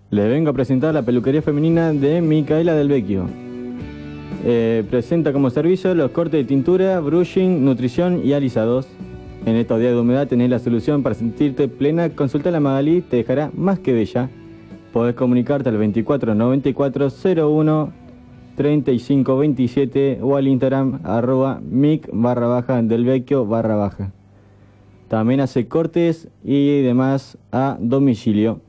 Les vengo a presentar la peluquería femenina de Micaela Del Vecchio. Presenta como servicio los cortes de tintura, brushing, nutrición y alisados. En estos días de humedad tenés la solución para sentirte plena. Consulta a la Magalí, te dejará más que bella. Podés comunicarte al 24 94 01 35 27 o al Instagram @mic_delvecchio_. También hace cortes y demás a domicilio.